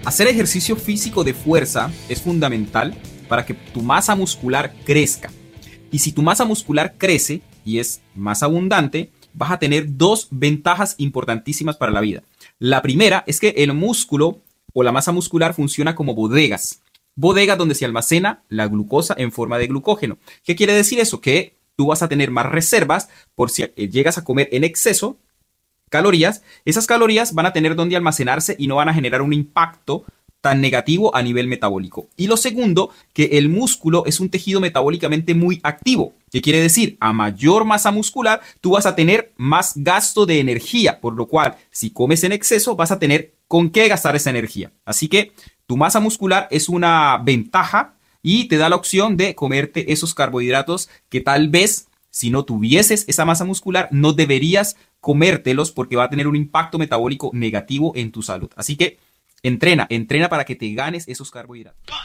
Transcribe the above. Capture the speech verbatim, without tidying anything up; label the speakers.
Speaker 1: Hacer ejercicio físico de fuerza es fundamental para que tu masa muscular crezca. Y si tu masa muscular crece y es más abundante, vas a tener dos ventajas importantísimas para la vida. La primera es que el músculo o la masa muscular funciona como bodegas. Bodegas donde se almacena la glucosa en forma de glucógeno. ¿Qué quiere decir eso? Que tú vas a tener más reservas por si llegas a comer en exceso calorías. Esas calorías van a tener donde almacenarse y no van a generar un impacto tan negativo a nivel metabólico. Y lo segundo, que el músculo es un tejido metabólicamente muy activo. ¿Qué quiere decir? A mayor masa muscular, tú vas a tener más gasto de energía, por lo cual, si comes en exceso, vas a tener con qué gastar esa energía. Así que tu masa muscular es una ventaja y te da la opción de comerte esos carbohidratos que tal vez, si no tuvieses esa masa muscular, no deberías comértelos porque va a tener un impacto metabólico negativo en tu salud. Así que entrena, entrena para que te ganes esos carbohidratos.